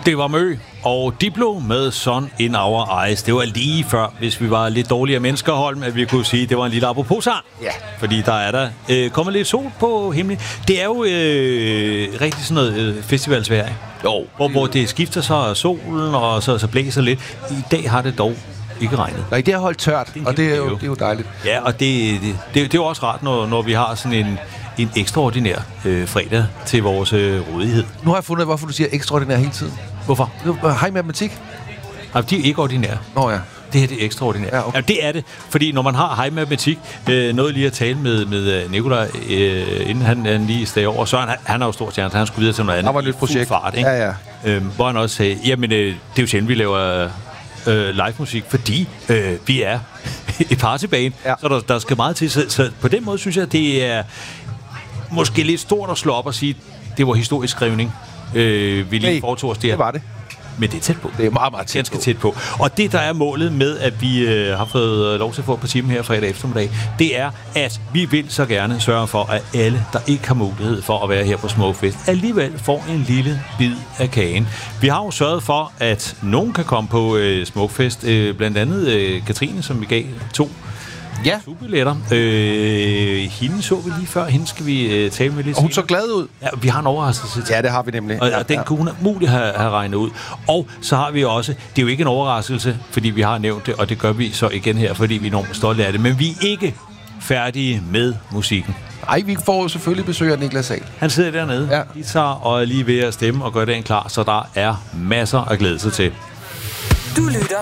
Det var Mø og Diplo med Sun in Our Eyes. Det var lige før, hvis vi var lidt dårligere mennesker, Holm, at vi kunne sige, at det var en lille apropos-sang. Ja. Fordi der er der kommet lidt sol på himlen. Det er jo rigtig sådan noget festivalsvejr, ikke? Jo. Hvor det skifter så solen, og så blæser lidt. I dag har det dog ikke regnet. Nej, det har holdt tørt, og det er jo dejligt. Ja, og det er jo også rart, når vi har sådan en ekstraordinær fredag til vores rådighed. Nu har jeg fundet ud af, hvorfor du siger ekstraordinær hele tiden. Hvorfor? Hej matematik. Nej, de er ikke ordinære. Nå ja. Det her det er ekstraordinært. Ja, okay. Ja, det er det, fordi når man har hej matematik, noget lige at tale med Nikolaj, inden han lige steg over. Så han er jo stor stjerne, så han skulle videre til noget andet. Der var et nyt projekt. Fart, ikke? Ja. Hvor han også sagde, jamen det er jo sjældent, vi laver live musik, fordi vi er et partybane, så der skal meget til. Så på den måde synes jeg, det er måske lidt stort at slå op og sige, det var historisk skrivning. Vi lige foretog os det var det. Men det er tæt på. Det er meget, meget tæt ganske tæt på. Og det, der er målet med, at vi har fået lov til at få på timen her fredag eftermiddag, det er, at vi vil så gerne sørge for, at alle, der ikke har mulighed for at være her på Smukfest, alligevel får en lille bid af kagen. Vi har jo sørget for, at nogen kan komme på Smukfest. Blandt andet Katrine, som vi gav 2 billetter. Hende så vi lige før. Hende skal vi tale med lidt. Og hun så glad ud. Ja, vi har en overraskelse til. Ja, det har vi nemlig. Og den kunne hun muligt have regnet ud. Og så har vi også, det er jo ikke en overraskelse, fordi vi har nævnt det, og det gør vi så igen her, fordi vi er enormt stolte af det. Men vi er ikke færdige med musikken. Ej, vi får jo selvfølgelig besøg af Niklas Sahl. Han sidder dernede, guitar og er lige ved at stemme og gøre den klar, så der er masser at glæde sig til. Du lytter